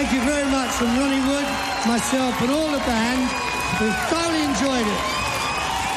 thank you very much from Ronnie Wood, myself and all the band. We've thoroughly enjoyed it.